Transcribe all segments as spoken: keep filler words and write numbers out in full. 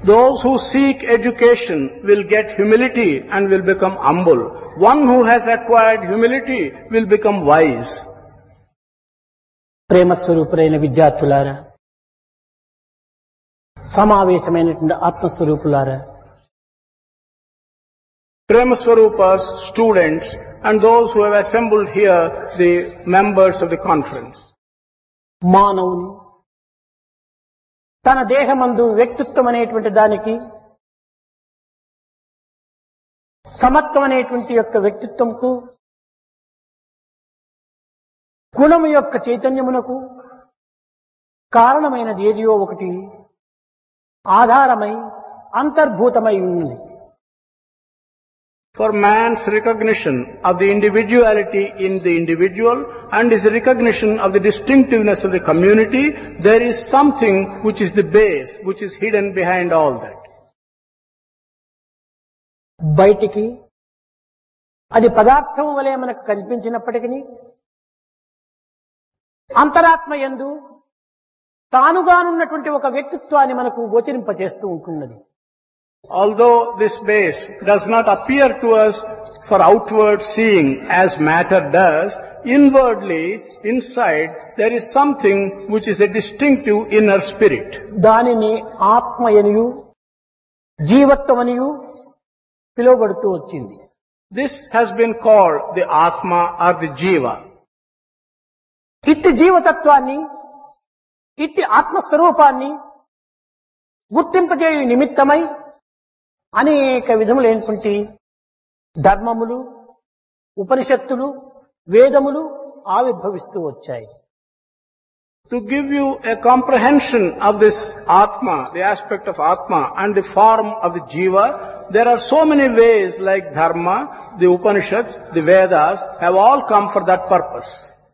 Those who seek education will get humility and will become humble. One who has acquired humility will become wise. ప్రేమ స్వరూపులైన విద్యార్థులారా, సమావేశమైనటువంటి ఆత్మస్వరూపులారా, Prema Swarupas, students, and those who have assembled here, the members of the conference. మానవుని తన దేహమందు వ్యక్తిత్వం అనేటువంటి దానికి సమత్వం అనేటువంటి యొక్క వ్యక్తిత్వంకు గుణము యొక్క చైతన్యమునకు కారణమైనది ఏదియో ఒకటి ఆధారమై అంతర్భూతమై ఉన్నది. For man's recognition of the individuality in the individual and his recognition of the distinctiveness of the community, there is something which is the base, which is hidden behind all that. బయటికి అది పదార్థం వలె మనకు కనిపించినప్పటికీ అంతరాత్మ యందు తానుగానున్నటువంటి ఒక వ్యక్తిత్వాన్ని మనకు గోచరింపచేస్తూ ఉంటున్నది. Although this base does not appear to us for outward seeing as matter does, inwardly, inside, there is something which is a distinctive inner spirit. దానిని ఆత్మయనియు జీవత్వమనియు పిలువబడుతూ వచ్చింది. This has been called the Atma or the Jiva. ఇట్టి జీవతత్వాన్ని, ఇట్టి ఆత్మస్వరూపాన్ని గుర్తింపజేయు నిమిత్తమై అనేక విధములైనటువంటి ధర్మములు, ఉపనిషత్తులు, వేదములు ఆవిర్భవిస్తూ వచ్చాయి. To give you a comprehension of this Atma, the aspect of Atma and the form of the Jiva, there are so many ways like Dharma, the Upanishads, the Vedas have all come for that purpose.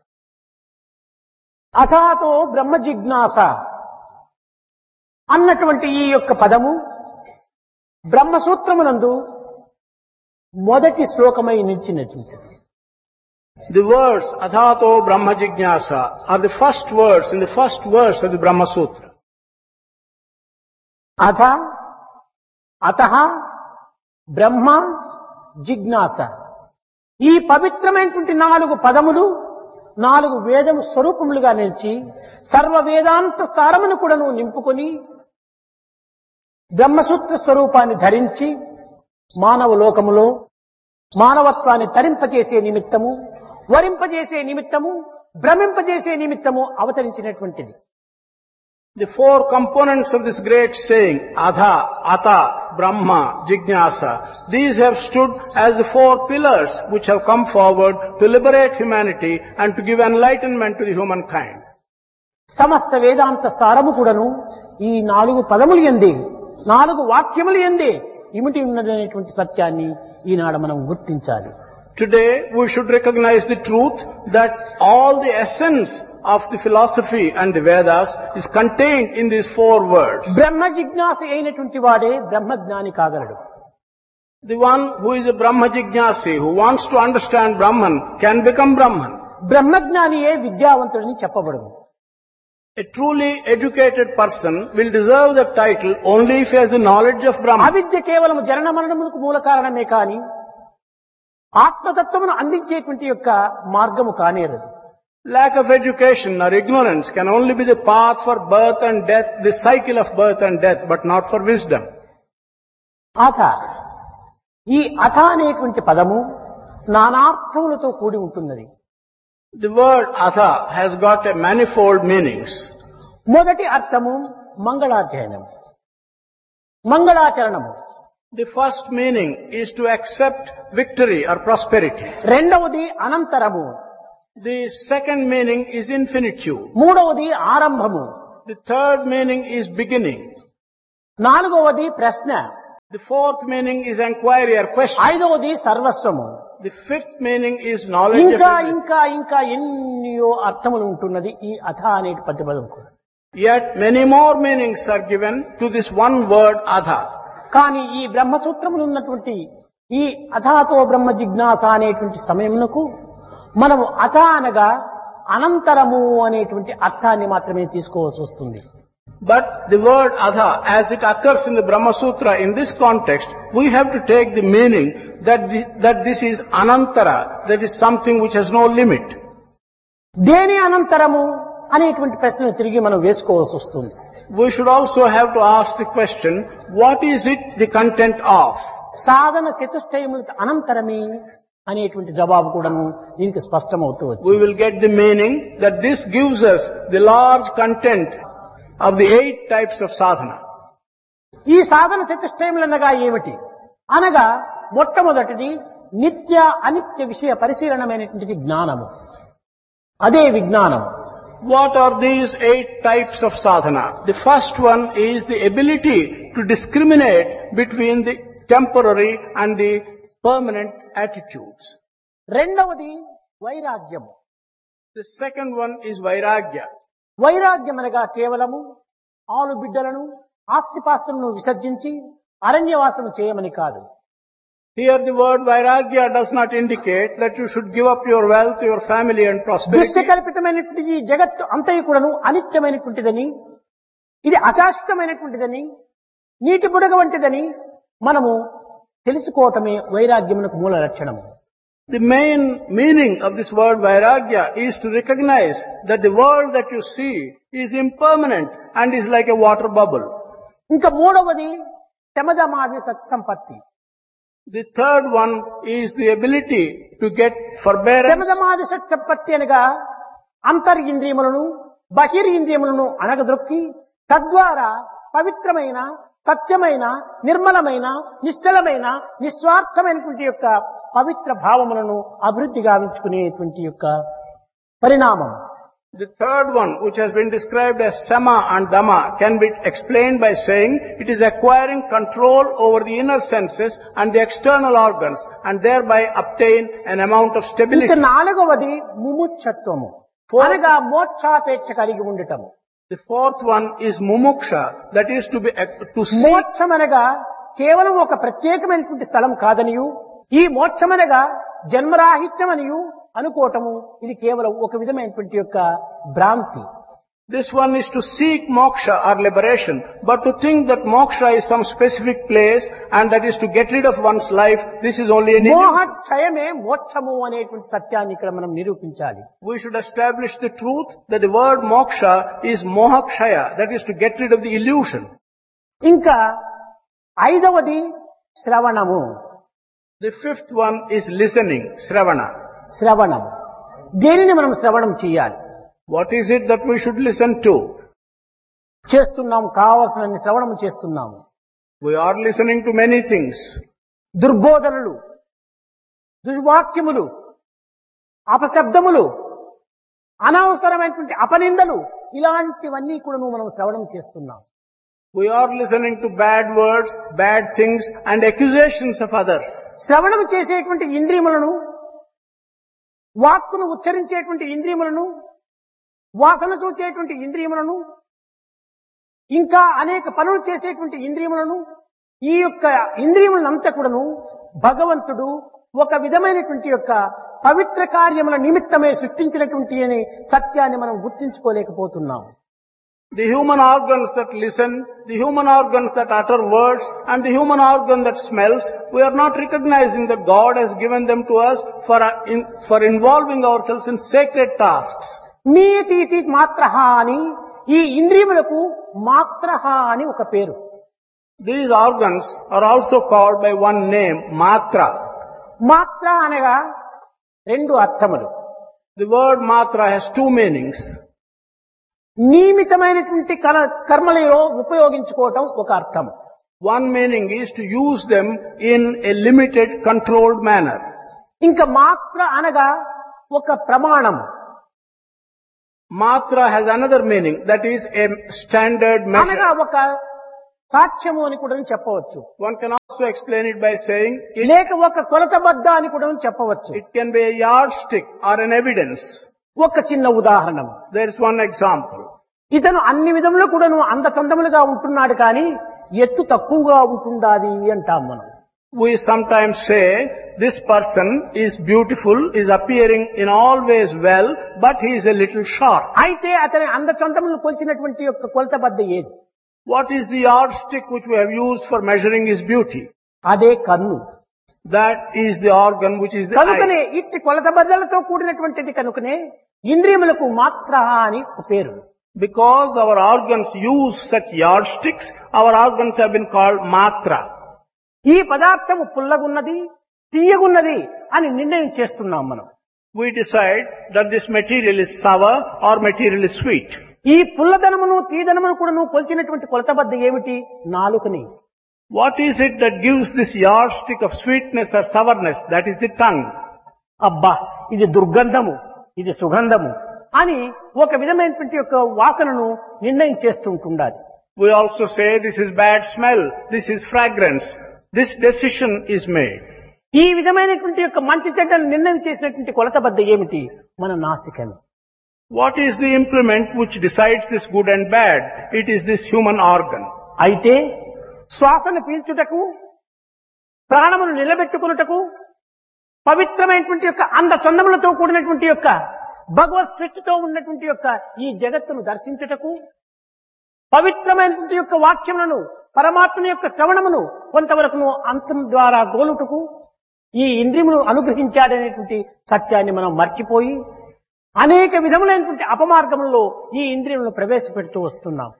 అథాతో బ్రహ్మ జిజ్ఞాస అన్నటువంటి ఈ యొక్క పదము బ్రహ్మసూత్రమునందు మొదటి శ్లోకమై నిలిచినటువంటిది. The words Athato Brahma Jignasa are the first words in the first verse of the Brahma Sutra. అథ అతః బ్రహ్మ జిజ్ఞాస, ఈ పవిత్రమైనటువంటి నాలుగు పదములు నాలుగు వేదము స్వరూపములుగా నిలిచి సర్వ వేదాంత సారమును కూడాను నింపుకొని బ్రహ్మసూత్ర స్వరూపాన్ని ధరించి మానవ లోకములో మానవత్వాన్ని తరింపజేసే నిమిత్తము, వరింపజేసే నిమిత్తము, భ్రమింపజేసే నిమిత్తము అవతరించినటువంటిది. The four components of this great saying, Adha, Ata, Brahma, Jignasa, these have stood as the four pillars which have come forward to liberate humanity and to give enlightenment to the humankind. సమస్త వేదాంత సారము కూడాను ఈ నాలుగు పదములు యందే, నాలుగు వాక్యములు యందే ఇమిటి ఉన్నదనేటువంటి సత్యాన్ని ఈనాడు మనం గుర్తించాలి. Today we should recognize the truth that all the essence of the philosophy and the Vedas is contained in these four words. బ్రహ్మ జిజ్ఞాస అయినటువంటి వాడే బ్రహ్మజ్ఞాని కాగలడు. The one who is a Brahma Jignasi, who wants to understand Brahman, can become Brahman. బ్రహ్మజ్ఞానియే విద్యావంతుడని చెప్పబడును. A truly educated person will deserve the title only if he has the knowledge of Brahman. అవిద్య కేవలం జనన మరణములకు మూల కారణమే కాని ఆత్మతత్వమును అందించేటువంటి యొక్క మార్గము కానేరదు. Lack of education or ignorance can only be the path for birth and death, the cycle of birth and death, but not for wisdom. అథ, ఈ అథ అనేటువంటి పదము నానార్థములతో కూడి ఉంటున్నది. The word Atha has got a manifold meanings. మొదటి అర్థము మంగళాధ్యయనం, మంగళాచరణము. The first meaning is to accept victory or prosperity. రెండవది అనంతరము. The second meaning is infinitude. మూడవది ఆరంభము. The third meaning is beginning. నాలుగవది ప్రశ్న. The fourth meaning is inquiry or question. ఐదవది సర్వస్వము. The fifth meaning is knowledge. ఇంకా of ఇంకా ఇంకా ఎన్నో అర్థములు ఉంటున్నది ఈ అథ అనే పదం కూడా. Yet many more meanings are given to this one word Adha. కానీ ఈ బ్రహ్మసూత్రములు ఉన్నటువంటి ఈ అథాతో బ్రహ్మ జిజ్ఞాస అనేటువంటి సమయమునకు మనము అథ అనగా అనంతరము అనేటువంటి అర్థాన్ని మాత్రమే తీసుకోవాల్సి వస్తుంది. But the word adha, as it occurs in the Brahma Sutra in this context, we have to take the meaning that, the, that this is anantara, that is something which has no limit. దేని అనంతరము అనేటువంటి ప్రశ్న తిరిగి మనం వేసుకోవాల్సి వస్తుంది. We should also have to ask the question, what is it the content of? సాధన చతుష్టయముల అనంతరమే అనేటువంటి జవాబు కూడాను దీనికి స్పష్టమవుతూ We వచ్చింది. will get the meaning that this gives us the large content of the eight types of sadhana. ఈ సాధన చతుష్టయములు అనగా ఏమిటి అనగా మొట్టమొదటిది నిత్య అనిత్య విషయ పరిశీలనమైనటువంటిది జ్ఞానము, అదే విజ్ఞానం. What are these eight types of sadhana? The first one is the ability to discriminate between the temporary and the permanent attitudes. రెండవది వైరాగ్యము. The second one is vairagya. వైరాగ్యం అనగా కేవలము ఆలు బిడ్డలను ఆస్తిపాస్తులను విసర్జించి అరణ్యవాసము చేయమని కాదు. Here the word vairagya does not indicate that you should give up your wealth, your family and prosperity. దృశ్యకల్పితమైనటువంటి ఈ జగత్తు అంతయు కూడాను అనిత్యమైనటువంటిదని, ఇది అశాశ్వతమైనటువంటిదని, నీటి బుడగ వంటిదని మనము తెలుసుకోవటమే వైరాగ్యమునకు మూల లక్షణము. The main meaning of this word vairagya is to recognize that the world that you see is impermanent and is like a water bubble. ఇంకా మూడవది శమదమాది సత్సంపత్తి. The third one is the ability to get forbearance. శమదమాది సత్సంపత్తి అనగా అంతరింద్రియములను బహిరింద్రియములను అణగదొక్కి తద్వారా పవిత్రమైన సత్యమైన నిర్మలమైన నిశ్చలమైన నిస్వార్థమైనటువంటి యొక్క పవిత్ర భావములను అభివృద్ధి గావించుకునేటువంటి యొక్క పరిణామం. The third one, which has been described as sama and dhamma, can be explained by saying it is acquiring control over the inner senses and the external organs and thereby obtain an amount of ఇక stability. నాలుగవది ముముక్షత్వము అనగా మోక్షాపేక్ష కలిగి ఉండటము. The fourth one is mumuksha, that is to be to seek. మోక్షం అనగా కేవలం ఒక ప్రత్యేకమైనటువంటి స్థలం కాదనియు, ఈ మోక్షం అనగా జన్మరాహిత్యమనియు అనుకోవటము ఇది కేవలం ఒక విధమైనటువంటి యొక్క భ్రాంతి. This one is to seek moksha or liberation, but to think that moksha is some specific place and that is to get rid of one's life, this is only an illusion. మోహక్షయమే మోక్షము అనేటువంటి సత్యాన్ని ఇక్కడ మనం నిరూపించాలి. We should establish the truth that the word moksha is mohakshaya, that is to get rid of the illusion. ఇంకా ఐదవది శ్రవణము. The fifth one is listening, shravana. శ్రవణం దేనిని మనం శ్రవణం చేయాలి? What is it that we should listen to? చేస్తున్నాం, కావలసిన శ్రవణం చేస్తున్నాము. We are listening to many things. దుర్బోధనలు, దుర్వాక్యములు, అపశబ్దములు, అనవసరమైనటువంటి అపనిందలు, ఇలాంటివన్నీ కూడా మనం శ్రవణం చేస్తున్నాం. We are listening to bad words, bad things and accusations of others. శ్రవణం చేసేటువంటి ఇంద్రియములను, వాక్కును ఉచ్చరించేటువంటి ఇంద్రియములను, వాసన చూచేటువంటి ఇంద్రియములను, ఇంకా అనేక పనులు చేసేటువంటి ఇంద్రియములను, ఈ యొక్క ఇంద్రియములంతా కూడాను భగవంతుడు ఒక విధమైనటువంటి యొక్క పవిత్ర కార్యముల నిమిత్తమే సృష్టించినటువంటి అనే సత్యాన్ని మనం గుర్తించుకోలేకపోతున్నాం. The human organs that listen, the human organs that utter words, and the human organ that smells, we are not recognizing that God has given them to us for, uh, in, for involving ourselves in sacred tasks. మీతీతి మాత్రహ అని ఈ ఇంద్రియములకు మాత్రహ అని ఒక పేరు. These organs are also called by one name, matra. మాత్ర అనగా రెండు అర్థములు. The word matra has two meanings. నియమితమైనటువంటి కర్మలలో ఉపయోగించుకోవటం ఒక అర్థం. One meaning is to use them in a limited, controlled manner. ఇంకా మాత్ర అనగా ఒక ప్రమాణం. Matra has another meaning, that is a standard అనగా measure. ఒక సాక్ష్యము అని కూడా చెప్పవచ్చు. One can also explain it by saying it, లేక ఒక కొలతబద్ద అని కూడా చెప్పవచ్చు. it can be a yardstick or an evidence. ఒక చిన్న ఉదాహరణ, There is one example. ఇతను అన్ని విధములు కూడాను అందచందములుగా ఉంటున్నాడు కానీ ఎత్తు తక్కువగా ఉంటుండాది అంటాం మనం. We sometimes say, this person is beautiful, is appearing in all ways well, but he is a little short. అయితే అతని అందచందములను కొలిచినటువంటి యొక్క కొలత బద్ద ఏది? What is the yardstick which we have used for measuring his beauty? అదే కన్ను. That is the organ which is the కనుకనే eye. ఇట్టి కొలత బద్దలతో కూడినటువంటిది కనుకనే ఇంద్రియములకు మాత్ర అని ఒక పేరు. Because our organs use such yardsticks, our organs have been called matra. ఈ పదార్థము పుల్లగున్నది, తీయగున్నది అని నిర్ణయం చేస్తున్నాం మనం. We decide that this material is sour or material is sweet. ఈ పుల్లదనమును తీదనమును కూడా నువ్వు కొలిచినటువంటి కొలత బద్ద ఏమిటి? నాలుకని. What is it that gives this yardstick of sweetness or sourness? That is the tongue. అబ్బా ఇది దుర్గంధము, ఇది సుగంధము అని ఒక విధమైనటువంటి యొక్క వాసనను నిర్ణయం చేస్తుంటుండాలి. We also say this is bad smell, this is fragrance. This decision is made. ఈ విధమైనటువంటి యొక్క మంచి చెడ్డను నిర్ణయం చేసినటువంటి కొలత బద్ద ఏమిటి? మన నాసికను. What is the implement which decides this good and bad? It is this human organ. అయితే శ్వాసను పీల్చుటకు, ప్రాణమును నిలబెట్టుకున్నటకు, పవిత్రమైనటువంటి యొక్క అంద చందములతో కూడినటువంటి యొక్క భగవత్ సృష్టితో ఉన్నటువంటి యొక్క ఈ జగత్తును దర్శించుటకు, పవిత్రమైనటువంటి యొక్క వాక్యములను, పరమాత్మని యొక్క శ్రవణమును కొంతవరకును అంతం ద్వారా గోలుటకు ఈ ఇంద్రియమును అనుగ్రహించాడనేటువంటి సత్యాన్ని మనం మర్చిపోయి అనేక విధములైనటువంటి అపమార్గములలో ఈ ఇంద్రియములను ప్రవేశపెడుతూ వస్తున్నాం.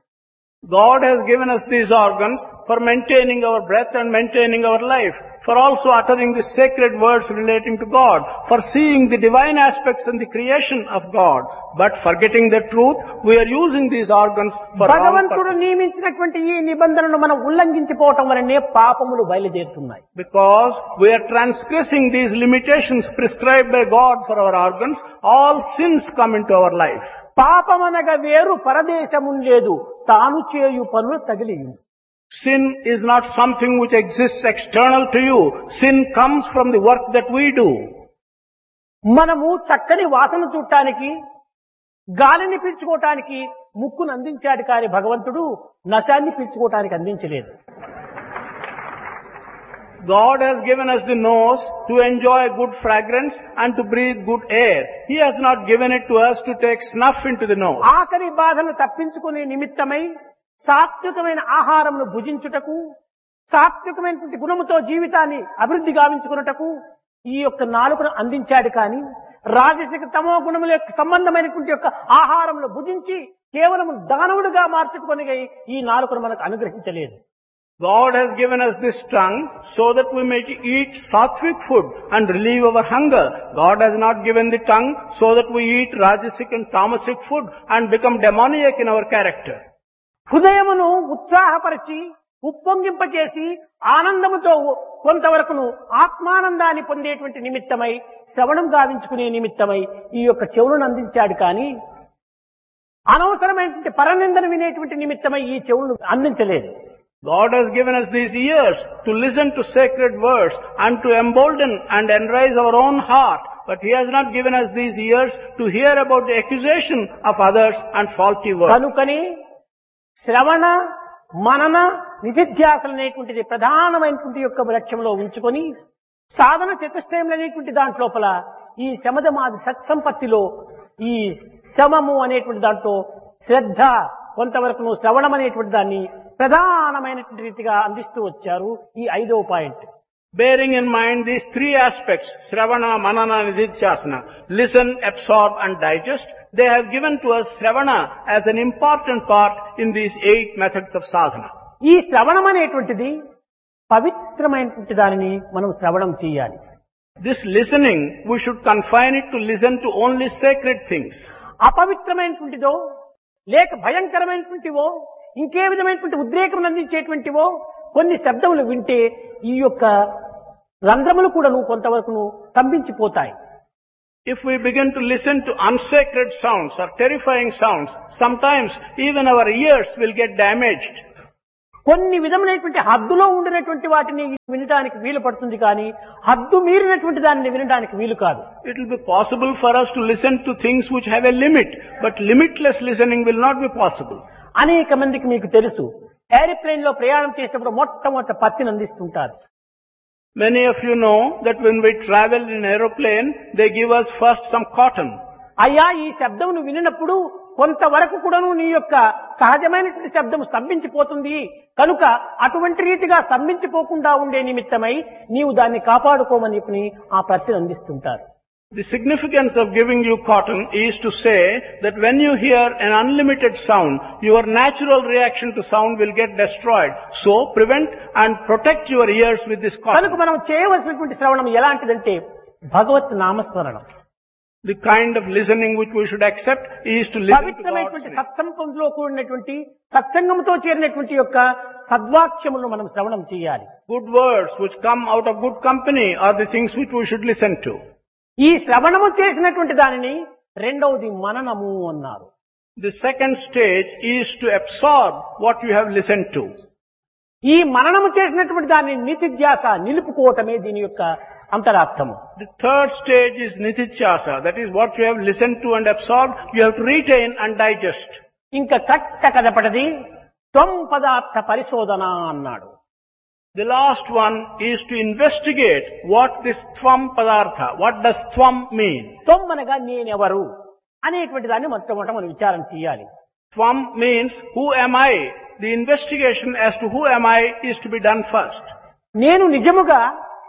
God has given us these organs for maintaining our breath and maintaining our life, for also uttering the sacred words relating to God, for seeing the divine aspects in the creation of God. But forgetting the truth, we are using these organs for wrong భగవంతుడు purposes. నియమించినటువంటి ఈ నిబంధనను మనం ఉల్లంఘించిపోవటం వలనే పాపములు బయలుదేరుతున్నాయి. Because we are transgressing these limitations prescribed by God for our organs, all sins come into our life. పాపమనగా వేరు పరదేశము లేదు, తాను చేయు పనులు తగిలియు. Sin is not something which exists external to you. Sin comes from the work that we do. మనము చక్కని వాసన చూడటానికి, గాలిని పీల్చుకోవటానికి ముక్కును అందించాడు కానీ భగవంతుడు నశాన్ని పీల్చుకోవటానికి అందించలేదు. God has given us the nose to enjoy good fragrance and to breathe good air. He has not given it to us to take snuff into the nose. ఆకలి బాధను తప్పించుకునే నిమిత్తమై సాత్వికమైన ఆహారమును భుజించుటకు, సాత్వికమైనటువంటి గుణముతో జీవితాన్ని అభివృద్ధి గావించుకున్నటకు ఈ యొక్క నాలుకను అందించాడు కానీ రాజసిక తమో గుణముల యొక్క సంబంధమైనటువంటి యొక్క ఆహారమును భుజించి కేవలం దానవుడిగా మార్చుకొని ఈ నాలుకను మనకు అనుగ్రహించలేదు. God has given us this tongue so that we may eat sattvic food and relieve our hunger. God has not given the tongue so that we eat rajasic and tamasic food and become demoniac in our character. హృదయమును ఉత్సాహపరిచి ఉప్పొంగింపచేసి ఆనందముతో కొంతవరకును ఆత్మానందాన్ని పొందేటువంటి నిమిత్తమై శ్రవణం గావించుకునే నిమిత్తమై ఈ యొక్క చెవులను అందించాడు కానీ అనవసరమైనటువంటి పరనిందను వినేటువంటి నిమిత్తమై ఈ చెవులను అందించలేదు. God has given us these ears to listen to sacred words and to embolden and enrise our own heart. But He has not given us these ears to hear about the accusation of others and faulty words. కనుకని శ్రవణ, మనన, నిధిధ్యాసలు అనేటువంటిది ప్రధానమైనటువంటి యొక్క లక్ష్యంలో ఉంచుకొని సాధన చతుష్టయం అనేటువంటి దాంట్లోపల ఈ శమదమాది సత్సంపత్తిలో ఈ శమము అనేటువంటి దాంట్లో శ్రద్ధ, కొంతవరకు శ్రవణం అనేటువంటి దాన్ని ప్రధానమైనటువంటి రీతిగా అందిస్తూ వచ్చారు. ఈ ఐదవ point. Bearing in mind these three aspects, Shravana, Manana, Nididhyasana, listen, absorb and digest, they have given to us Shravana as an important part in these eight methods of sadhana. ఈ శ్రవణం అనేటువంటిది పవిత్రమైనటువంటి దానిని మనం శ్రవణం చేయాలి. This listening, we should confine it to listen to only sacred things. అపవిత్రమైనటువంటిదో లేక భయంకరమైనటువంటివో ఇంకే విధమైనటువంటి ఉద్రేకం అందించేటువంటివో కొన్ని శబ్దములు వింటే ఈ యొక్క రంధ్రములు కూడా నువ్వు కొంతవరకు స్తంభించిపోతాయి. If we begin to listen to unsacred sounds or terrifying sounds, sometimes even our ears will get damaged. కొన్ని విధమైనటువంటి హద్దులో ఉండినటువంటి వాటిని వినడానికి వీలు పడుతుంది కానీ హద్దు మీరినటువంటి దానిని వినడానికి వీలు కాదు. It will be possible for us to listen to things which have a limit, but limitless listening will not be possible. అనేక మందికి మీకు తెలుసు, ఏరోప్లేన్ లో ప్రయాణం చేసినప్పుడు మొట్టమొదట పత్తిని అందిస్తుంటారు. Many of you know that when we travel in aeroplane, they give us first some cotton. అయ్యా ఈ శబ్దమును వినినప్పుడు కొంతవరకు కూడాను నీ యొక్క సహజమైనటువంటి శబ్దం స్తంభించిపోతుంది కనుక అటువంటి రీతిగా స్తంభించిపోకుండా ఉండే నిమిత్తమై నీవు దాన్ని కాపాడుకోమని ఆ ప్రతిని అందిస్తుంటారు. The significance of giving you cotton is to say that when you hear an unlimited sound, your natural reaction to sound will get destroyed. So prevent and protect your ears with this cotton. కనుక మనం చేయవలసినటువంటి శ్రవణం ఎలాంటిదంటే భగవత్ నామస్మరణం. The kind of listening which we should accept is to listen to పవిత్రమైనటువంటి God's name. సత్సంగంలో కూడినటువంటి సత్సంగంతో చేరినటువంటి యొక్క సద్వాక్యములను మనం శ్రవణం చేయాలి. Good words which come out of good company are the things which we should listen to. ఈ శ్రవణము చేసినటువంటి దానిని రెండవది మననము అన్నారు. The second stage is to absorb what you have listened to. ఈ మననము చేసినటువంటి దాన్ని నితిధ్యాస నిలుపుకోవటమే దీని యొక్క అంతరార్థము. The third stage is nitithyasa. That is what you have listened to and absorbed, you have to retain and digest. ఇంకా కట్ట కదపటది త్వం పదార్థ పరిశోధన అన్నాడు. The last one is to investigate what this tvam padartha, what does tvam mean? త్వం అనగా నేనెవరు అనేటువంటి దాన్ని మొట్టమొదట మనం విచారం చేయాలి. Tvam means who am I? The investigation as to who am I is to be done first. నేను నిజముగా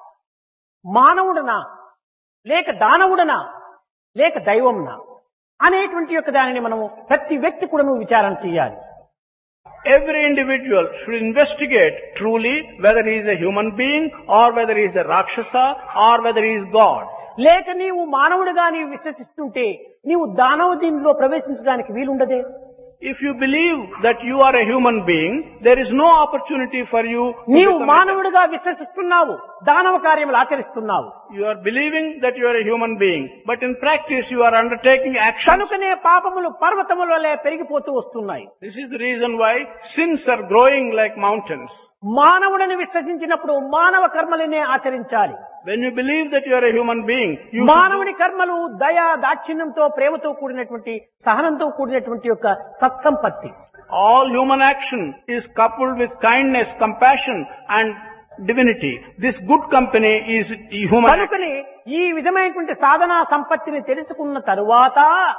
మానవుడనా లేక దానవుడనా లేక దైవంనా అనేటువంటి యొక్క దానిని మనము ప్రతి వ్యక్తి కూడా నువ్వు విచారణ చేయాలి. Every individual should investigate truly whether he is a human being or whether he is a Rakshasa or whether he is God. లేక నీవు మానవుడిగా నీవు విశ్వసిస్తుంటే నీవు దానవ దీనిలో ప్రవేశించడానికి వీలుండదే. If you believe that you are a human being, there is no opportunity for you to నీవు become a మానవుడిగా విశ్వసిస్తున్నావు, దానవ కార్యములు ఆచరిస్తున్నావు. You are believing that you are a human being, but in practice you are undertaking actions. కనుకనే పాపములు పర్వతముల వలె పెరిగిపోతూ వస్తున్నాయి. This is the reason why sins are growing like mountains. మానవుడిని విశ్వసించినప్పుడు మానవ కర్మలనే ఆచరించాలి. When you believe that you are a human being, you should మానవుని కర్మలు దయ దాక్షిణ్యంతో ప్రేమతో కూడినటువంటి సహనంతో కూడినటువంటి యొక్క సత్సంపత్తి. all human action is coupled with kindness, compassion and divinity. This good company is human action. కనుకనే ఈ విధమైనటువంటి సాధనా సంపత్తిని తెలుసుకున్న తరువాత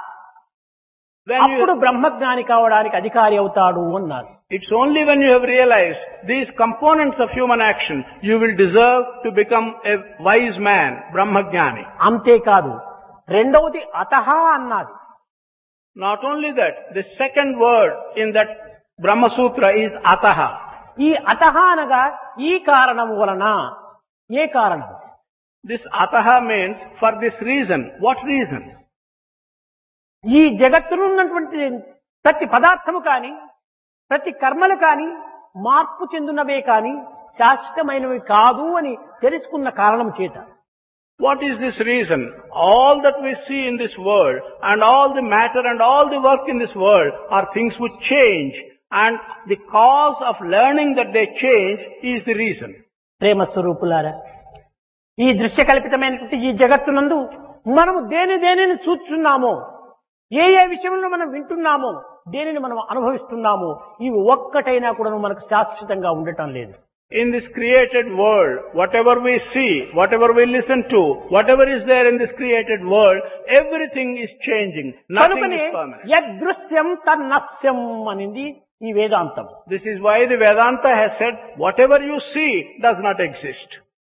When అప్పుడు you, బ్రహ్మజ్ఞాని కావడానికి అధికారి అవుతాడు అన్నారు. it's only when you have realized these components of human action, you will deserve to become a wise man, Brahmajnani. అంతేకాదు రెండవది అతహ అన్నది. Not only that, the second word in that Brahma Sutra is ataha. ఈ అతహ అనగా ఈ కారణం వలన. ఏ కారణం? This ataha means for this reason. What reason? ఈ జగత్తులో ఉన్నటువంటి ప్రతి పదార్థము కాని ప్రతి కర్మలు కాని మార్పు చెందునవే కాని శాశ్వతమైనవి కాదు అని తెలుసుకున్న కారణం చేత. What is this reason? All that we see in this world and all the matter and all the work in this world are things which change, and the cause of learning that they change is the reason. ప్రేమ స్వరూపులారా, ఈ దృశ్య కల్పితమైనటువంటి ఈ జగత్తునందు మనము దేని దేనిని చూస్తున్నామో, ఏ ఏ విషయంలో మనం వింటున్నామో, దేనిని మనం అనుభవిస్తున్నామో, ఇవి ఒక్కటైనా కూడా మనకు శాశ్వతంగా ఉండటం లేదు. In this created world, whatever we see, whatever we listen to, whatever is there in this created world, everything is changing. Nothing కనుకనే is permanent. యదృశ్యం తన్నస్యం అనింది ఈ వేదాంతం. This is why the Vedanta has said, whatever you see does not exist.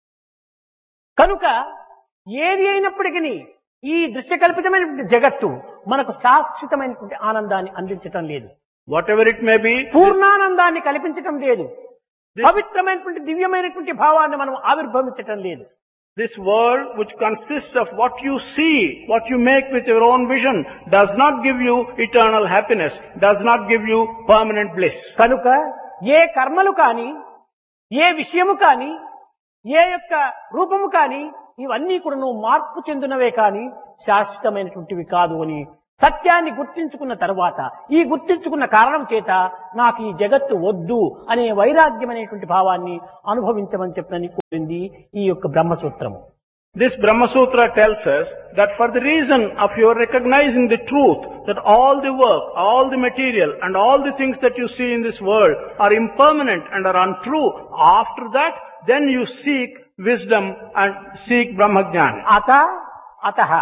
కనుక ఏది అయినప్పటికీ ఈ దృశ్యకల్పితమైనటువంటి జగత్తు మనకు శాశ్వతమైనటువంటి ఆనందాన్ని అందించటం లేదు. Whatever it may be, this, పూర్ణానందాన్ని కల్పించటం లేదు. this, పవిత్రమైనటువంటి దివ్యమైనటువంటి భావాన్ని మనం ఆవిర్భవించటం లేదు. this world which consists of what you see, what you make with your own vision, does not give you eternal happiness, does not give you permanent bliss. కనుక ఏ కర్మలు కాని, ఏ విషయము కాని, ఏ యొక్క రూపము కాని, ఇవన్నీ కూడా నువ్వు మార్పు చెందినవే కాని శాశ్వతమైనటువంటివి కాదు అని సత్యాన్ని గుర్తించుకున్న తర్వాత, ఈ గుర్తించుకున్న కారణం చేత నాకు ఈ జగత్తు వద్దు అనే వైరాగ్యం అనేటువంటి భావాన్ని అనుభవించమని చెప్పని కోరింది ఈ యొక్క బ్రహ్మసూత్రము. This Brahma Sutra tells us that for the reason of your recognizing the truth that all the work, all the material and all the things that you see in this world are impermanent and are untrue, after that then you seek wisdom and seek Brahmajnana. అత అతః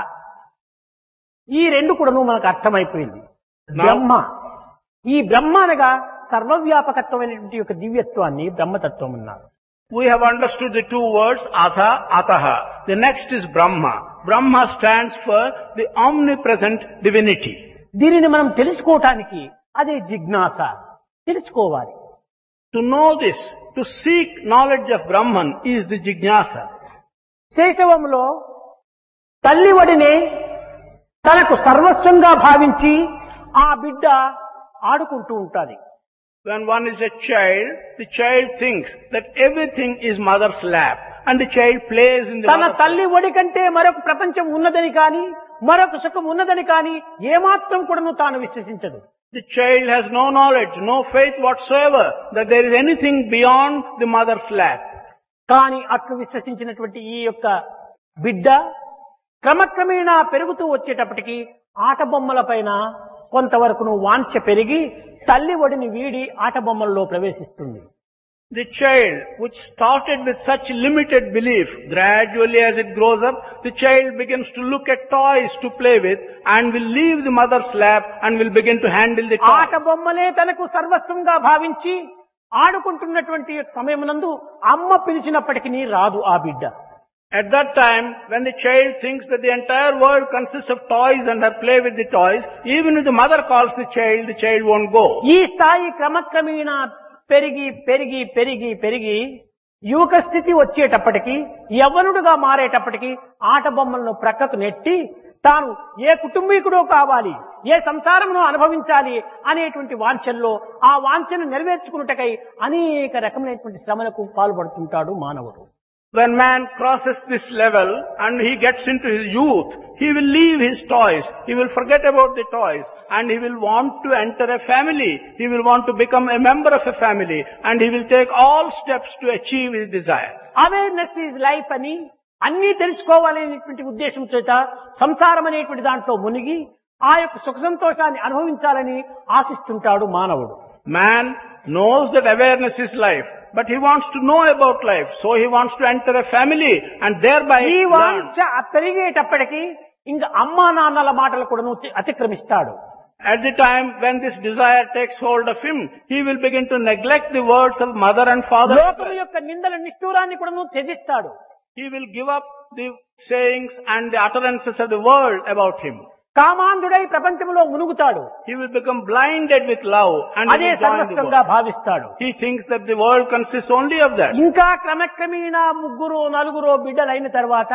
ఈ రెండు కూడాను మనకు అర్థమైపోయింది. బ్రహ్మ, ఈ బ్రహ్మ అనగా సర్వవ్యాపకత్వమైనటువంటి యొక్క దివ్యత్వాన్ని బ్రహ్మతత్వం అన్నారు. We have understood the two words atha, ataha. The next is Brahma. Brahma stands for the omnipresent divinity. దీనిని మనం తెలుసుకోవటానికి అదే జిజ్ఞాస, తెలుసుకోవాలి. To know this, to seek knowledge of Brahman is the jignasa. శైశవంలో తల్లి ఒడినే తనకు సర్వస్వంగా భావించి ఆ బిడ్డ ఆడుకుంటూ ఉంటాది. When one is a child, the child thinks that everything is mother's lap and the child plays in the తన mother's తల్లి ఒడి కంటే మరొక ప్రపంచం ఉన్నదని కానీ మరొక సుఖం ఉన్నదని కానీ ఏమాత్రం కూడాను తాను విశ్వసించదు. The child has no knowledge, no faith whatsoever that there is anything beyond the mother's lap. కానీ అట్లు విశ్వసించినటువంటి ఈ యొక్క బిడ్డ క్రమక్రమేణా పెరుగుతూ వచ్చేటప్పటికి ఆట బొమ్మల పైన కొంతవరకును వాంఛ పెరిగి తల్లి ఒడిని వీడి ఆట బొమ్మలలో ప్రవేశిస్తుంది. The child, which started with such limited belief, gradually as it grows up, the child begins to look at toys to play with and will leave the mother's lap and will begin to handle the ఆట toys. బొమ్మలే తనకు సర్వస్వంగా భావించి ఆడుకుంటున్నటువంటి సమయమునందు అమ్మ పిలిచినప్పటికీ రాదు ఆ బిడ్డ. At that time, when the child thinks that the entire world consists of toys and her play with the toys, even if the mother calls the child, the child won't go. ఈ స్థాయి క్రమక్రమేణా పెరిగి పెరిగి పెరిగి పెరిగి యువక స్థితి వచ్చేటప్పటికి యవ్వనుడుగా మారేటప్పటికి ఆట బొమ్మలను ప్రక్కకు నెట్టి తాను ఏ కుటుంబీకుడో కావాలి, ఏ సంసారమును అనుభవించాలి అనేటువంటి వాంఛల్లో ఆ వాంఛను నెరవేర్చుకున్నటకై అనేక రకమైనటువంటి శ్రమలకు పాల్పడుతుంటాడు మానవుడు. When man crosses this level and he gets into his youth, he will leave his toys, he will forget about the toys and he will want to enter a family, he will want to become a member of a family and he will take all steps to achieve his desire. Awareness is life అని అన్నీ తెలుసుకోవాలనేటువంటి ఉద్దేశం చేత సంసారం అనేటువంటి దాంట్లో మునిగి ఆ యొక్క సుఖ సంతోషాన్ని అనుభవించాలని ఆశిస్తుంటాడు మానవుడు. Man knows that awareness is life, but he wants to know about life, so he wants to enter a family and thereby ఈ learn. వాంఛ పెరిగేటప్పటికి ఇంకా అమ్మా నాన్నల మాటలు కూడా అతిక్రమిస్తాడు. At the time when this desire takes hold of him, he will begin to neglect the words of mother and father. లోకము యొక్క నిందల నిష్ఠూరాన్ని కూడా త్యజిస్తాడు. He will give up the sayings and the utterances of the world about him. కామాంధుడై ప్రపంచంలో మునుగుతాడు. He will become blinded with love and he అదే will join the సర్వస్వంగా world. భావిస్తాడు. He thinks that the world consists only of that. ఇంకా క్రమక్రమేణా ముగ్గురు నలుగురు బిడ్డలైన తర్వాత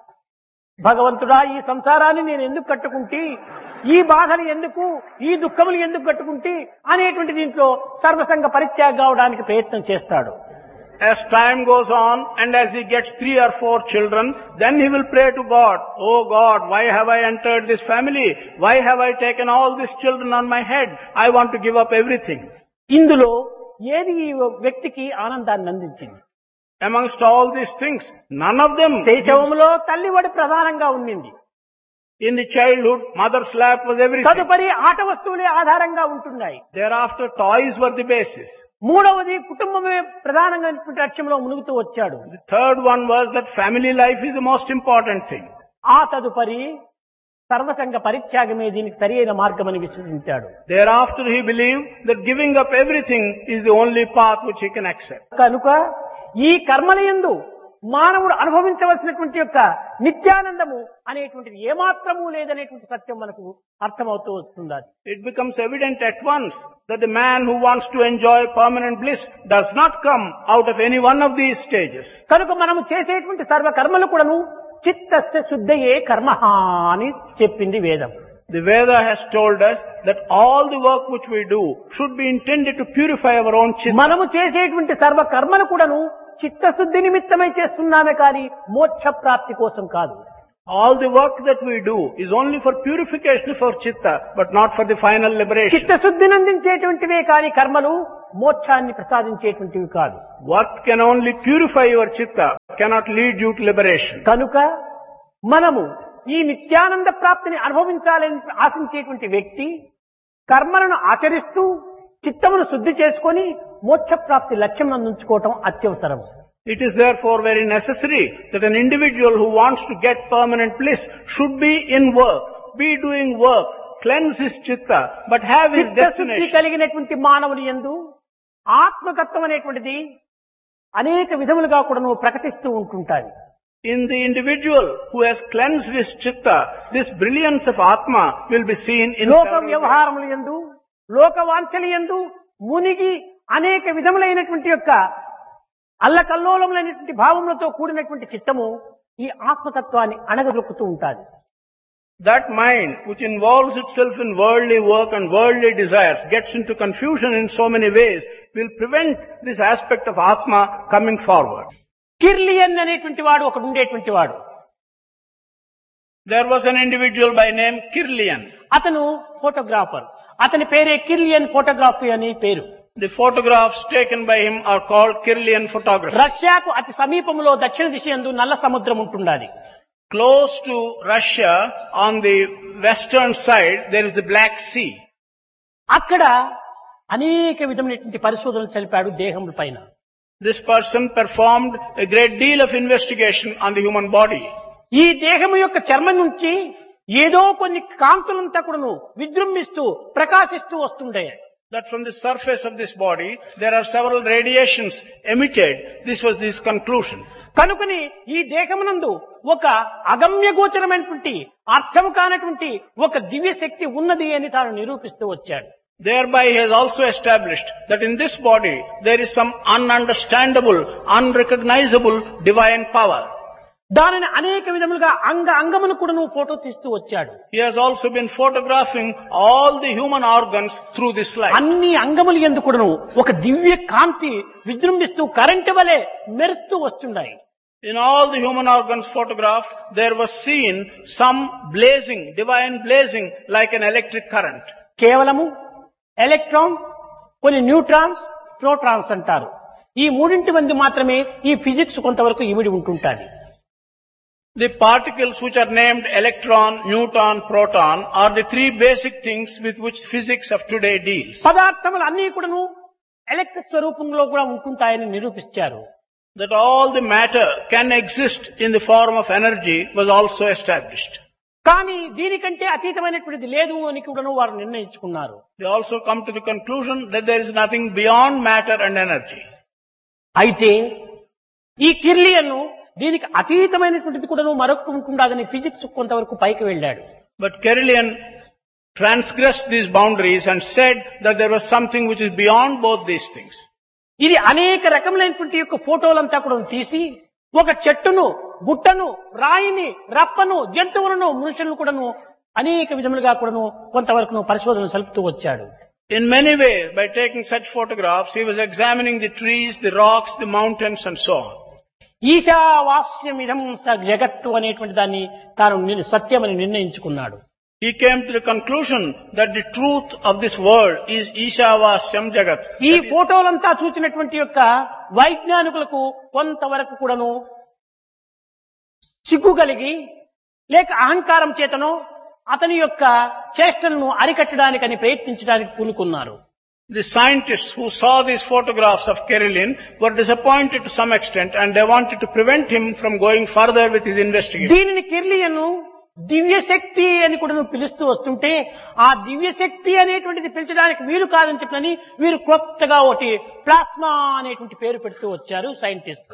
భగవంతుడా ఈ సంసారాన్ని నేను ఎందుకు కట్టుకుంటే, ఈ బాధలు ఎందుకు, ఈ దుఃఖములు ఎందుకు కట్టుకుంటే అనేటువంటి దీంట్లో సర్వసంగ పరిత్యాగ కావడానికి ప్రయత్నం చేస్తాడు. As time goes on and as he gets three or four children, then he will pray to God, "Oh God, why have I entered this family? Why have I taken all these children on my head? I want to give up everything." ఇందులో ఏది ఈ వ్యక్తికి ఆనందాన్ని అందించింది? Amongst all these things, none of them. శైశవంలో తల్లి ఒడి ప్రధానంగా ఉండింది. In the childhood, mother's lap was everything. తదుపరి ఆట వస్తువులే ఆధారంగా ఉంటున్నాయి. Thereafter, toys were the basis. మూడవది కుటుంబమే ప్రధానంగా లక్ష్యంలో మునుగుతూ వచ్చాడు. The third one was that family life is the most important thing. ఆ తదుపరి సర్వసంగ పరిత్యాగమే దీనికి సరి అయిన మార్గమని విశ్వసించాడు. Thereafter, he believed that giving up everything is the only path which he can accept. కనుక ఈ కర్మలయందు మానవుడు అనుభవించవలసినటువంటి యొక్క నిత్యానందము అనేటువంటిది ఏమాత్రము లేదనేటువంటి సత్యం మనకు అర్థమవుతూ వస్తుంది. It becomes evident at once that the man who wants to enjoy permanent bliss does not come out of any one of these stages. కనుక మనము చేసేటువంటి సర్వ కర్మలు కూడాను చిత్తస్య శుద్ధయే కర్మః అని చెప్పింది వేదం. The Veda has told us that all the work which we do should be intended to purify our own chitta. మనము చేసేటువంటి సర్వ కర్మలు కూడాను చిత్తశుద్ధి నిమిత్తమై చేస్తున్నామే కానీ మోక్ష ప్రాప్తి కోసం కాదు. All the work that we do is only for purification for chitta, but not for the final liberation. చిత్తశుద్ధిని అందించేటువంటివే కానీ కర్మలు మోక్షాన్ని ప్రసాదించేటువంటివి కాదు. Work can only purify your chitta, cannot lead you to liberation. కనుక మనము ఈ నిత్యానంద ప్రాప్తిని అనుభవించాలని ఆశించేటువంటి వ్యక్తి కర్మలను ఆచరిస్తూ చిత్తమును శుద్ధి చేసుకొని మోక్ష ప్రాప్తి లక్ష్యం అందించుకోవటం అత్యవసరం. It is therefore very necessary that an individual who wants to get permanent bliss should be in work, be doing work, cleanse his chitta, but have his చిత్తశుద్ధి destination. కలిగినటువంటి మానవుని యందు ఆత్మతత్వం అనేటువంటిది అనేక విధములుగా కూడా నువ్వు ప్రకటిస్తూ ఉంటుంటాయి. In the individual who has cleansed his chitta, this brilliance of Atma will be seen in లోక several వ్యవహారముల యందు లోక వాంఛల యందు మునిగి అనేక విధములైనటువంటి యొక్క అల్లకల్లోలములైనటువంటి భావములతో కూడినటువంటి చిత్తము ఈ ఆత్మతత్వాన్ని అణగదొక్కుతూ ఉంటాది. That mind which involves itself in worldly work and worldly desires gets into confusion in so many ways will prevent this aspect of Atma coming forward. Kirlian అనేటువంటి వాడు ఒకడు ఉండేటువంటి వాడు. There was an individual by name Kirlian. అతను photographer. అతని పేరే Kirlian photography అని పేరు. The photographs taken by him are called Kirlian photography. రష్యాకు అతి సమీపంలో దక్షిణ దిశ యందు నల్ల సముద్రం ఉంటున్నది. Close to Russia, on the western side, there is the Black Sea. అక్కడ అనేక విధమైనటువంటి పరిశోధనలు జరిపాడు దేహముల పైన. This person performed a great deal of investigation on the human body. ఈ దేహము యొక్క చర్మం నుంచి ఏదో కొన్ని కాంతులంతా కూడాను విజృంభిస్తూ ప్రకాశిస్తూ వస్తుండే. That from the surface of this body, there are several radiations emitted. This was his conclusion. కనుకని ఈ దేహమునందు ఒక అగమ్య గోచరమైనటువంటి అర్థము కానటువంటి ఒక దివ్య శక్తి ఉన్నది అని తాను నిరూపిస్తూ వచ్చాడు. Thereby he has also established that in this body there is some ununderstandable, unrecognizable divine power. దానిని అనేక విధములుగా అంగ అంగమును కూడా నువ్వు ఫోటో తీస్తూ వచ్చాడు. He has also been photographing all the human organs through this light. అన్ని అంగములు యందు కూడాను ఒక దివ్య కాంతి విజృంభిస్తూ కరెంటు వలె మెరుస్తూ వస్తున్నాయి. In all the human organs photographed, there was seen some blazing, divine blazing like an electric current. కేవలము ఎలక్ట్రాన్, కొన్ని neutrons, protons అంటారు. ఈ మూడింటి మంది మాత్రమే ఈ ఫిజిక్స్ కొంతవరకు ఇమిడి ఉంటుంటాది. The particles which are named electron, neutron, proton are the three basic things with which physics of today deals. పదార్థములు అన్నీ కూడాను ఎలక్ట్రిక్ స్వరూపంలో కూడా ఉంటుంటాయని నిరూపించారు. That all the matter can exist in the form of energy was also established. కానీ దీనికంటే అతీతమైనటువంటిది లేదు అని కూడాను వారు నిర్ణయించుకున్నారు. They also come to the conclusion that there is nothing beyond matter and energy. అయితే ఈ కిర్లియన్ దీనికి అతీతమైనటువంటిది కూడాను మరొక ఉంటుండదని ఫిజిక్స్ కొంతవరకు పైకి వెళ్ళాడు. But Kirlian transgressed these boundaries and said that there was something which is beyond both these things. ఇది అనేక రకములైనటువంటి యొక్క ఫోటోలంతా కూడా తీసి ఒక చెట్టును, గుట్టను, రాయిని, రప్పను, జంతువులను, మనుషులను కూడాను అనేక విధములుగా కూడాను కొంతవరకు పరిశోధనలు సలుపుతూ వచ్చాడు. In many ways, by taking such photographs, he was examining the trees, the rocks, the mountains and so on. ఈశావాస్యమిదం స జగత్తు అనేటువంటి దాన్ని తాను సత్యమని నిర్ణయించుకున్నాడు. He came to the conclusion that the truth of this world is Ishavasyam Jagat. ఈ ఫోటోలంతా చూసినటువంటి యొక్క వైజ్ఞానికులకు కొంతవరకు కూడాను సిగ్గు కలిగి లేక అహంకారం చేతనో అతని యొక్క చేష్టలను అరికట్టడానికని ప్రయత్నించడానికి పూనుకున్నారు. The scientists who saw these photographs of Kirlian were disappointed to some extent and they wanted to prevent him from going further with his investigation. దీనిని కిర్లియన్ దివ్య శక్తి అని కూడా పిలుస్తూ వస్తుంటే ఆ దివ్య శక్తి అనేటువంటిది పిలిచడానికి వీలు కాదని చెప్పని వీరు కొత్తగా ఒకటి ప్లాస్మా అనేటువంటి పేరు పెడుతూ వచ్చారు scientist.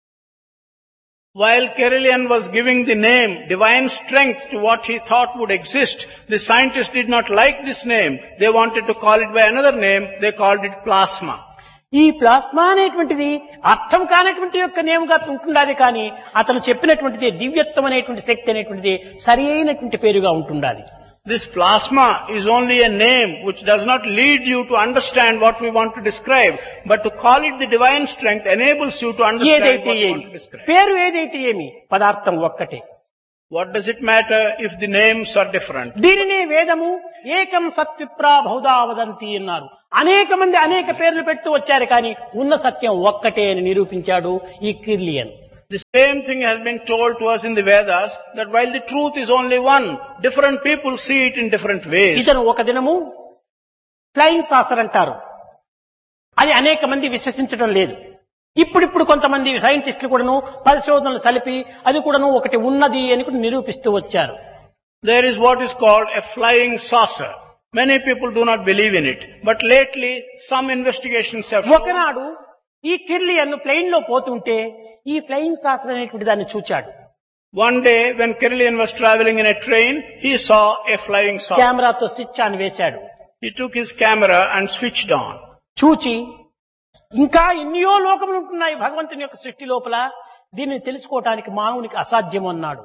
While Kirlian was giving the name divine strength to what he thought would exist, the scientists did not like this name. They wanted to call it by another name. They called it plasma. ఈ plasma అనేటువంటిది అర్థం కానటువంటి యొక్క నేముగా ఉంటుండాలి కానీ అతను చెప్పినటువంటిది దివ్యత్వం అనేటువంటి శక్తి అనేటువంటిది సరి అయినటువంటి పేరుగా ఉంటుండాలి. This plasma is only a name which does not lead you to understand what we want to describe, but to call it the divine strength enables you to understand ఏదైతే what we ఏమి want to describe. పేరు ఏదైతే ఏమి పదార్థం ఒక్కటే. What does it matter if the names are different? దీనినే వేదము ఏకం సత్విప్రా బహుదా వదంతి అన్నారు. అనేక మంది అనేక పేర్లు పెడుతూ వచ్చారు కానీ ఉన్న సత్యం ఒక్కటే అని నిరూపించాడు ఈ Kirlian. The same thing has been told to us in the Vedas that while the truth is only one, different people see it in different ways. ఇతను ఒక దినము ఫ్లయింగ్ సాసర్ అంటారు. అది అనేక మంది విశ్వసించడం లేదు. ఇప్పుడిప్పుడు కొంతమంది సైంటిస్టులు కూడాను పరిశోధనలు సలిపి అది కూడాను ఒకటి ఉన్నది అని కూడా నిరూపిస్తూ వచ్చారు. There is what is called a flying saucer. Many people do not believe in it. But lately, some investigations have shown... ఒకనాడు ఈ కిర్లియన్ ప్లేన్ లో పోతుంటే ఈ ఫ్లయింగ్ సాసర్ అనేటువంటి దాన్ని చూచాడు. One day, when Kirlian was traveling in a train, he saw a flying saucer. కెమెరాతో switch on వేశాడు. He took his camera and switched on. చూచి ఇంకా ఎన్నో లోకములు ఉంటున్నాయి భగవంతుని యొక్క సృష్టి లోపల, దీన్ని తెలుసుకోవటానికి మానవునికి అసాధ్యం అన్నాడు.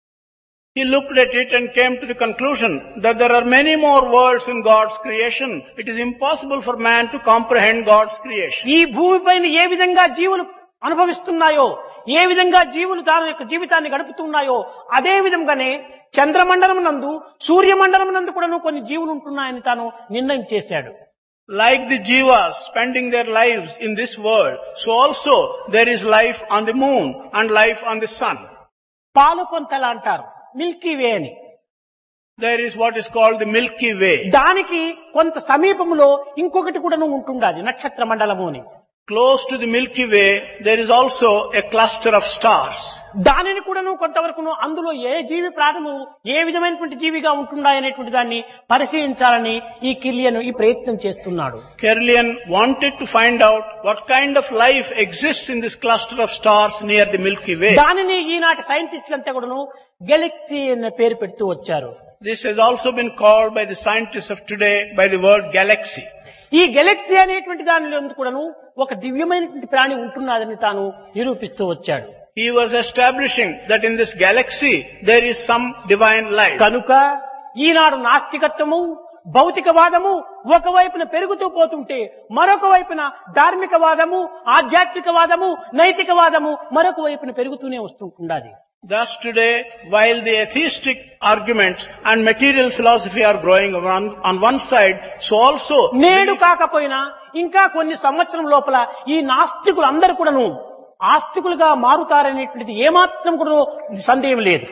He looked at it and came to the conclusion that there are many more worlds in God's creation. It is impossible for man to comprehend God's creation. ఈ భూమిపైన ఏ విధంగా జీవులు అనుభవిస్తున్నాయో, ఏ విధంగా జీవులు దాని యొక్క జీవితాన్ని గడుపుతున్నాయో, అదే విధంగానే చంద్రమండలం నందు సూర్యమండలం నందు కూడా కొన్ని జీవులు ఉంటున్నాయని తాను నిర్ణయం చేశాడు. Like the jivas spending their lives in this world, so also there is life on the moon and life on the sun. పాలు పొంతల అంటారు, మిల్కీ వే అని. There is what is called the Milky Way. దానికి కొంత సమీపంలో ఇంకొకటి కూడా ఉంటుండాది, నక్షత్ర మండలము అని. Close to the Milky Way, there is also a cluster of stars. దానిని కూడాను కొంతవరకు అందులో ఏ జీవి ప్రాణము ఏ విధమైనటువంటి జీవిగా ఉంటున్నాయనేటువంటి దాన్ని పరిశీలించాలని ఈ కిర్లియన్ ఈ ప్రయత్నం చేస్తున్నాడు. Kirlian wanted to find out what kind of life exists in this cluster of stars near the Milky Way. దానిని ఈనాటి సైంటిస్టులంతా కూడాను గెలాక్సీ అనే పేరు పెడుతూ వచ్చారు. This has also been called by the scientists of today by the word galaxy. ఈ Galaxy అనేటువంటి దానిలో కూడాను ఒక దివ్యమైనటువంటి ప్రాణి ఉంటున్నదని తాను నిరూపిస్తూ వచ్చాడు. He was establishing that in this galaxy there is some divine life. కనుక ఈనాడు నాస్తికత్వము భౌతికవాదము ఒకవైపున పెరుగుతూ పోతుంటే మరొక వైపున ధార్మికవాదము ఆధ్యాత్మికవాదము నైతికవాదము మరొక వైపున పెరుగుతూనే వస్తుంటున్నది. Thus today, while the atheistic arguments and material philosophy are growing on, on one side, so also నేడు కాకపోయినా ఇంకా కొన్ని సంవత్సరం లోపల ఈ నాస్తికులు అందరూ కూడాను ఆస్తికులుగా మారుతారనేటువంటిది ఏమాత్రం కూడా సందేహం లేదు.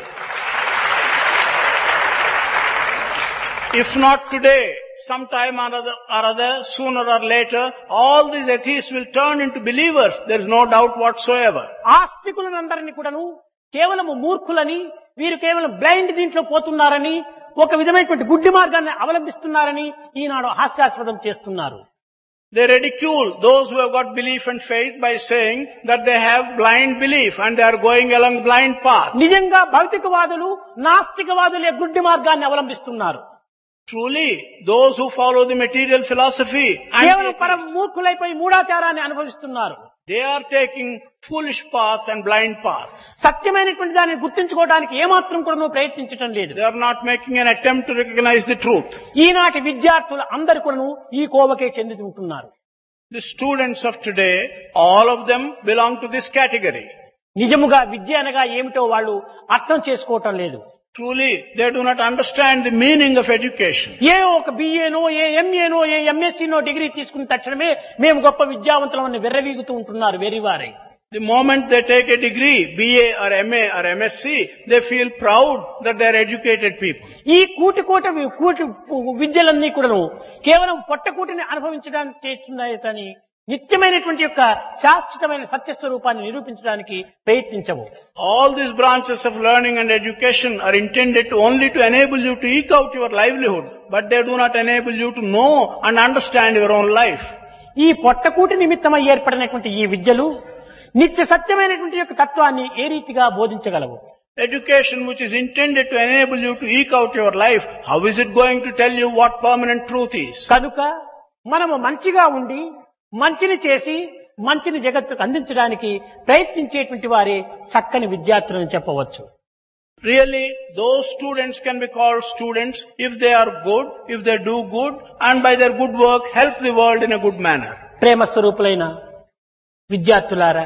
If not today, sometime or other, or other, sooner or later, all these atheists will turn into believers. There is no doubt whatsoever. ఆస్తికులందరినీ కూడాను కేవలము మూర్ఖులని, వీరు కేవలం బ్లైండ్ దీంట్లో పోతున్నారని, ఒక విధమైనటువంటి గుడ్డి మార్గాన్ని అవలంబిస్తున్నారని ఈనాడు హాస్యాస్పదం చేస్తున్నారు. They ridicule those who have got belief and faith by saying that they have blind belief and they are going along blind path. నిజంగా భౌతికవాదులు నాస్తికవాదులే గుడ్డి మార్గాన్ని అవలంబిస్తున్నారు. Truly, those who follow the material philosophy కేవలం and పరం మూర్ఖులైపోయి మూఢాచారాన్ని అనుభవిస్తున్నారు. they are taking foolish paths and blind paths. సత్యమైనటువంటి దాన్ని గుర్తించుకోవడానికి ఏమాత్రం కూడా నువ్వు ప్రయత్నించడం లేదు. They are not making an attempt to recognize the truth. ఈనాటి విద్యార్థులు అందరు కూడా ఈ కోవకే చెంది ఉంటున్నారు. The students of today, all of them belong to this category. నిజముగా విద్య అనగా ఏమిటో వాళ్ళు అర్థం చేసుకోవటం లేదు. Truly, they do not understand the meaning of education. ఏ ఒక బిఏనో ఏ ఎంఏనో ఏ ఎంఎస్సీనో డిగ్రీ తీసుకున్న తక్షణమే మేము గొప్ప విద్యావంతులమని వెర్రవీగుతూ ఉంటున్నారు వెర్రివారై. The moment they take a degree, B A or M A or M S C, they feel proud that they are educated people. ఈ కూటి కోట కూటి విద్యలన్నీ కూడాను కేవలం పొట్టకూటిని అనుభవించడానికి చేస్తున్నాయి కానీ నిత్యమైనటువంటి యొక్క శాశ్వతమైన సత్యస్వరూపాన్ని నిరూపించడానికి ప్రయత్నించవు. All these branches of learning and education are intended to only to enable you to eke out your livelihood, but they do not enable you to know and understand your own life. ఈ పొట్టకూటి నిమిత్తమై ఏర్పడినటువంటి ఈ విద్యలు నిత్య సత్యమైనటువంటి యొక్క తత్వాన్ని ఏ రీతిగా బోధించగలవు? Education which is intended to enable you to eke out your life, how is it going to tell you what permanent truth is? కనుక మనము మంచిగా ఉండి మంచిని చేసి మంచిని జగత్తుకు అందించడానికి ప్రయత్నించేటువంటి వారే చక్కని విద్యార్థులని చెప్పవచ్చు. Really, those students can be called students if they are good, if they do good, and by their good work help the world in a good manner. ప్రేమ స్వరూపులైన విద్యార్థులారా,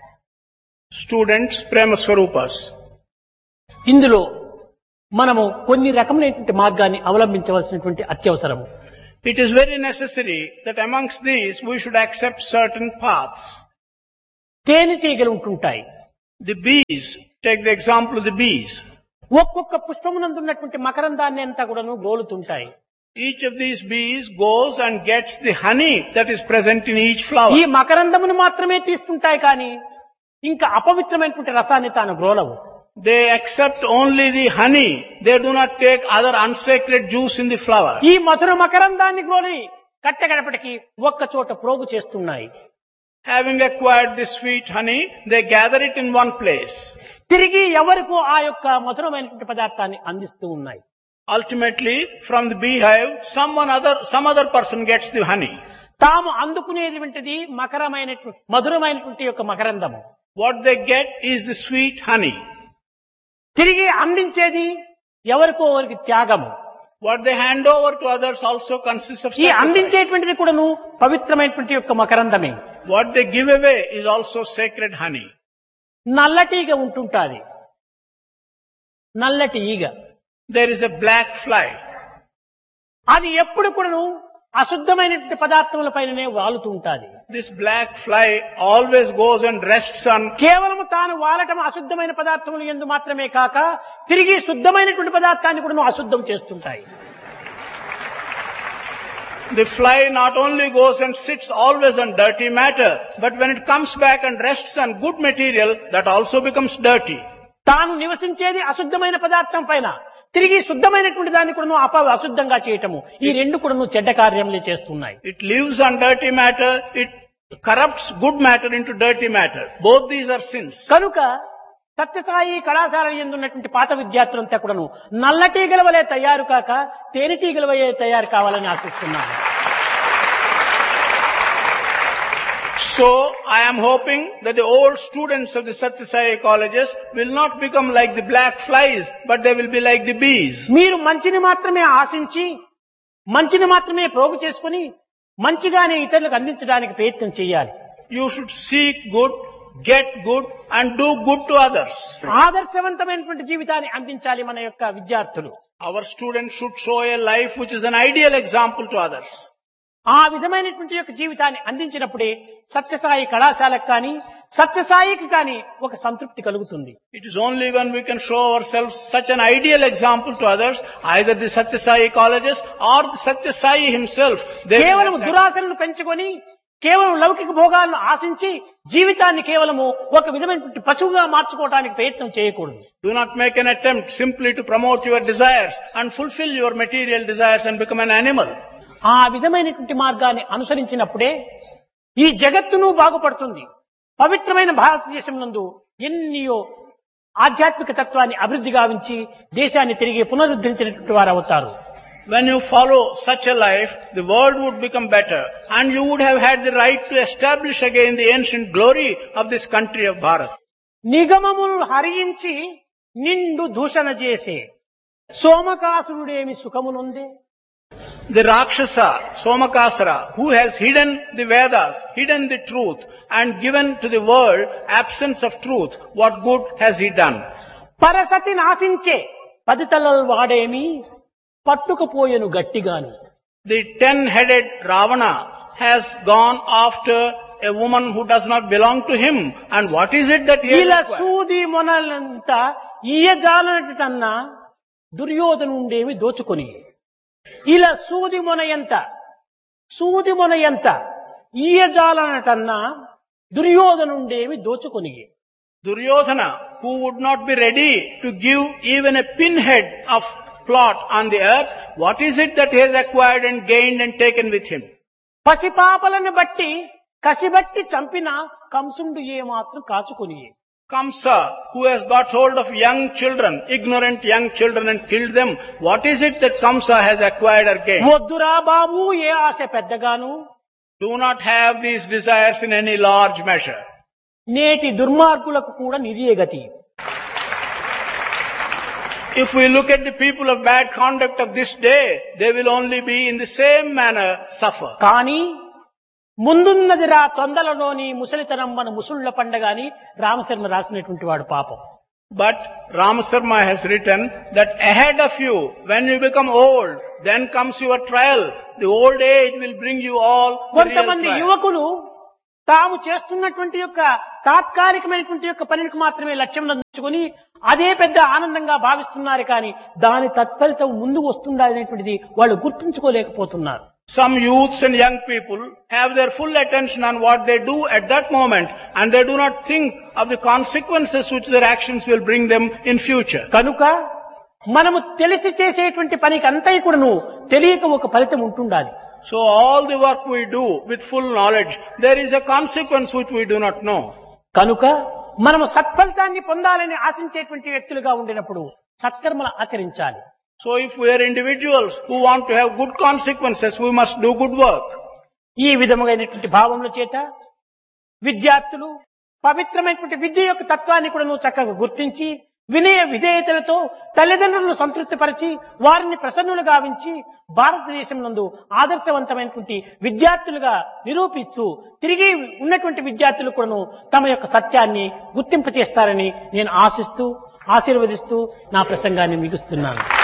Students, Prema Swarupas. ఇందులో మనము కొన్ని రకములైనటువంటి మార్గాన్ని అవలంబించవలసినటువంటి అత్యవసరము. It is very necessary that amongst these we should accept certain paths. తేనెటీగలు ఉంటుంటాయి. The bees, take the example of the bees. ఒక్కొక్క పుష్పమునందున్నటువంటి మకరందాన్ని అంతా కూడాను గోలుతుంటాయి. Each of these bees goes and gets the honey that is present in each flower. ఈ మకరందమును మాత్రమే తీసుకుంటాయి కానీ ఇంకా అపవిత్రమైనటువంటి రసాన్ని తాను గ్రోలవు. They accept only the honey. They do not take other unsacred juice in the flower. ఈ మధుర మకరందాన్ని గ్రోలి కట్టగడపటికి ఒక్క చోట ప్రోగు చేస్తున్నాయి. Having acquired this sweet honey, they gather it in one place. తిరిగి ఎవరికో ఆ యొక్క మధురమైనటువంటి పదార్థాన్ని అందిస్తూ ఉన్నాయి. Ultimately, from the beehive, someone other, some other person gets the honey. తాము అందుకునేటువంటిది మకరమైనటువంటి మధురమైనటువంటి యొక్క మకరందము. What they get is the sweet honey. తిరిగి అందించేది ఎవరికో వారికి త్యాగము. What they hand over to others also consists of ఈ sacrifice. అందించేటువంటిది కూడాను పవిత్రమైనటువంటి యొక్క మకరందమే. What they give away is also sacred honey. నల్లటీగ ఉంటుంటాది. నల్లటి ఈగ. There is a black fly. అది ఎప్పుడు కూడాను అశుద్ధమైనటువంటి పదార్థముల పైననే వాలుతూ ఉంటాది. This black fly always goes and rests on. కేవలం తాను వాలటం అశుద్ధమైన పదార్థములు యందు మాత్రమే కాక తిరిగి శుద్ధమైనటువంటి పదార్థాన్ని కూడా అశుద్ధం చేస్తుంటాయి. The fly not only goes and sits always on dirty matter, but when it comes back and rests on good material, that also becomes dirty. తాను నివసించేది అశుద్ధమైన పదార్థం పైన తిరిగి శుద్ధమైనటువంటి దాన్ని కూడా అప అశుద్ధంగా చేయటము ఈ రెండు కూడా చెడ్డ కార్యములే చేస్తున్నాయి. It lives on dirty matter, it corrupts good matter into dirty matter. Both these are sins. కనుక సత్యసాయి కళాశాల యందు ఉన్నటువంటి పాత విద్యార్థులంతా కూడాను నల్లటీగల వలె తయారు కాక తేనెటీగల వలె తయారు కావాలని ఆశిస్తున్నాను. So, I am hoping that the old students of the Satya Sai colleges will not become like the black flies, but they will be like the bees. మీరు మంచిని మాత్రమే ఆశించి మంచిని మాత్రమే ప్రోగు చేసుకుని మంచిగానే ఇతరులకు అందించడానికి ప్రయత్నం చేయాలి. You should seek good, get good and do good to others. ఆదర్శవంతమైనటువంటి జీవితాన్ని అందించాలి మన యొక్క విద్యార్థులు. Our students should show a life which is an ideal example to others. ఆ విధమైనటువంటి యొక్క జీవితాన్ని అందించినప్పుడే సత్యసాయి కళాశాలకు కానీ సత్యసాయికి కానీ ఒక సంతృప్తి కలుగుతుంది. It is only when we can show ourselves such an ideal example to others, either the Satya Sai colleges or the Satya Sai himself. కేవలం దురాశలను పెంచుకొని కేవలం లౌకిక భోగాలను ఆశించి జీవితాన్ని కేవలము ఒక విధమైనటువంటి పశువుగా మార్చుకోవడానికి ప్రయత్నం చేయకూడదు. Do not make an attempt simply to promote your desires and fulfill your material desires and become an animal. ఆ విధమైనటువంటి మార్గాన్ని అనుసరించినప్పుడే ఈ జగత్తును బాగుపడుతుంది. పవిత్రమైన భారతదేశం నందు ఎన్నో ఆధ్యాత్మిక తత్వాన్ని అభివృద్ధి గావించి దేశాన్ని తిరిగి పునరుద్ధరించినటువంటి వారు అవుతారు. When you follow such a life, the world would become better and you would have had the right to establish again the ancient glory of this country of Bharat. నిగమములు హరించి నిండు దూషణ చేసే సోమకాసురుడేమి సుఖమునుందే. The Rakshasa, Somakasara, who has hidden the Vedas, hidden the truth and given to the world absence of truth, what good has he done? పరసతి నాశించే పది తలలు వాడేమి పట్టుకుపోయెను గట్టిగాను. The ten-headed Ravana has gone after a woman who does not belong to him. And what is it that he has ఇలా acquired? సూది మొనలంతా ఈయజాలనటన్నా దుర్యోధనుండేమి దోచుకొని ఇలా సూది మొన ఎంత సూది మొన ఎంత ఈయజాలనటన్నా దుర్యోధనుండేమి దోచుకొని. Duryodhana, who would not be ready to give even a pinhead of plot on the earth, what is it that he has acquired and gained and taken with him? పసిపాపలను బట్టి కసిబట్టి చంపిన కంసుండు ఏమాత్రం కాచుకొని. Kamsa, who has got hold of young children, ignorant young children and killed them, what is it that Kamsa has acquired or gained? వద్దురా బాబు ఏ ఆశ పెద్దగాను. Do not have these desires in any large measure. నేటి దుర్మార్గులకు కూడా నిదియే గతి. If we look at the people of bad conduct of this day, they will only be in the same manner suffer. కానీ ముందున్నది రా తొందరలోని ముసలితనం మన ముసుళ్ల పండగాని రామశర్మ రాసినటువంటి వాడు పాపం. But Ramasarma has written that ahead of you, when you become old, then comes your trial. The old age will bring you all the real కొంతమంది trial. యువకులు తాము చేస్తున్నటువంటి యొక్క తాత్కాలికమైనటువంటి యొక్క పనికి మాత్రమే లక్ష్యం ఉంచుకొని అదే పెద్ద ఆనందంగా భావిస్తున్నారు కానీ దాని తత్ఫలితం ముందు వస్తుందనేటువంటిది వాళ్ళు గుర్తుంచుకోలేకపోతున్నారు. Some youths and young people have their full attention on what they do at that moment, and they do not think of the consequences which their actions will bring them in future. కనుక మనము తెలిసి చేసేటువంటి పనికి అంతా కూడాను తెలియక ఒక ఫలితం ఉంటుండాలి. So all the work we do with full knowledge, there is a consequence which we do not know. కనుక మనము సత్ఫలితాన్ని పొందాలని ఆశించేటువంటి వ్యక్తులుగా ఉండినప్పుడు సత్కర్మలు ఆచరించాలి. So if we are individuals who want to have good consequences, we must do good work. ఈ విధమైనటువంటి భావముల చేత విద్యార్థులు పవిత్రమైనటువంటి విద్య యొక్క తత్వాన్ని కూడా నువ్వు చక్కగా గుర్తించి వినయ విధేయతలతో తల్లిదండ్రులను సంతృప్తిపరిచి వారిని ప్రసన్నులు గావించి భారతదేశం నందు ఆదర్శవంతమైనటువంటి విద్యార్థులుగా నిరూపిస్తూ తిరిగి ఉన్నటువంటి విద్యార్థులు కూడాను తమ యొక్క సత్యాన్ని గుర్తింపచేస్తారని నేను ఆశిస్తూ ఆశీర్వదిస్తూ నా ప్రసంగాన్ని ముగిస్తున్నాను.